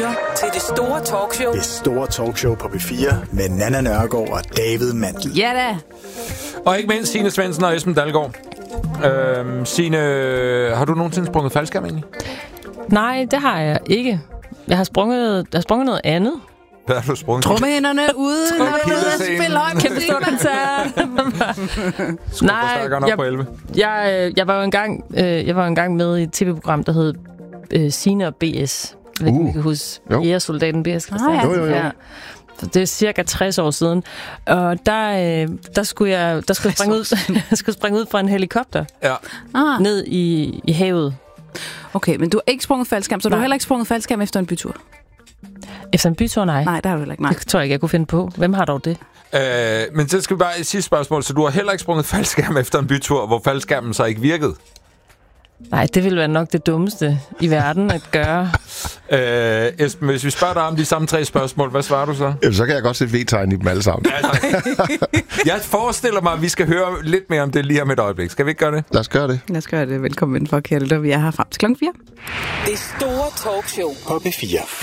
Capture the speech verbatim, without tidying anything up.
lytter til Det Store Talkshow. Det Store Talkshow på B fire med Nanna Nørgaard og David Mandel. Ja da. Og ikke mindst Signe Svendsen og Esben Dalgaard. Øhm, Signe, har du nogensinde sprunget faldskærm egentlig? Nej, det har jeg ikke. Jeg har sprunget, jeg har sprunget noget andet. Hvad har du sprunget? Trummehænderne ude, når du er ude at spille højt. Kæmpe stor koncert. Nej, jeg, jeg, jeg var jo engang, øh, jeg var jo engang med i et tv-program, der hed øh, Signe og B S. Jeg ved ikke, om I kan huske. Jægersoldaten B S. Ah, ja. Jo, jo, jo. Ja. Det er cirka tres år siden. Og der, øh, der skulle jeg, der skulle jeg springe ud, jeg skulle springe ud fra en helikopter. Ja. Ah. Ned i, i havet. Okay, men du har ikke sprunget faldskærm, så Nej. du har heller ikke sprunget faldskærm efter en bytur? Efter en bytur, nej. Nej, det har du heller ikke. Nej. Det tror jeg ikke, jeg kunne finde på. Hvem har dog det? Øh, men så skal vi bare et sidste spørgsmål. Så du har heller ikke sprunget faldskærm efter en bytur, hvor faldskærmen så ikke virkede? Nej, det ville være nok det dummeste i verden at gøre. Øh, Esben, hvis vi spørger dig om de samme tre spørgsmål, hvad svarer du så? Jamen, så kan jeg godt se V-tegn i dem alle sammen. Jeg forestiller mig, at vi skal høre lidt mere om det lige om et øjeblik. Skal vi ikke gøre det? Lad os gøre det. Lad os gøre det. Velkommen indenfor, kære lytter. Vi er her frem til klokken fire. Det Store Talkshow På B fire.